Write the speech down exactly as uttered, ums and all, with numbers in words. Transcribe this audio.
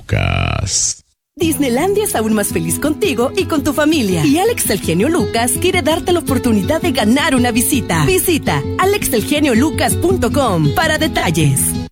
Lucas. Disneylandia es aún más feliz contigo y con tu familia. Y Alex el Genio Lucas quiere darte la oportunidad de ganar una visita. Visita alex el genio lucas punto com para detalles.